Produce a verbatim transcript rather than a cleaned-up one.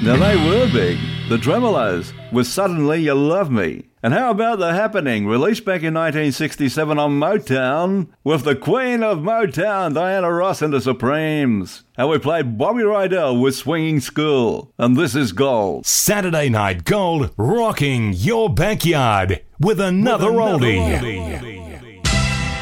Now they were big, the Tremolos, with Suddenly You Love Me. And how about The Happening, released back in nineteen sixty-seven on Motown, with the Queen of Motown, Diana Ross and the Supremes. And we played Bobby Rydell with Swinging School. And this is Gold. Saturday Night Gold, rocking your backyard with another, with another oldie. oldie.